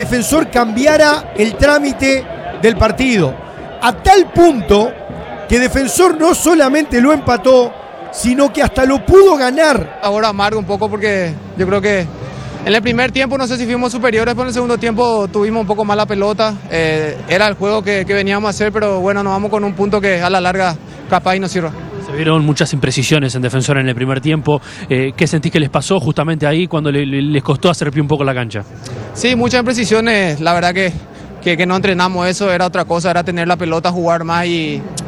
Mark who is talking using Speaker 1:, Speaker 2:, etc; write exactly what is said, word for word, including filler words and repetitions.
Speaker 1: Defensor cambiara el trámite del partido. A tal punto que Defensor no solamente lo empató, sino que hasta lo pudo ganar.
Speaker 2: Ahora amargo un poco porque yo creo que en el primer tiempo no sé si fuimos superiores, pero en el segundo tiempo tuvimos un poco más la pelota. Eh, era el juego que, que veníamos a hacer, pero bueno, nos vamos con un punto que a la larga capaz y nos sirva.
Speaker 3: Se vieron muchas imprecisiones en Defensor en el primer tiempo. Eh, ¿Qué sentís que les pasó justamente ahí cuando le, le, les costó hacer pie un poco la cancha?
Speaker 2: Sí, muchas imprecisiones. La verdad que, que, que no entrenamos eso, era otra cosa, era tener la pelota, jugar más y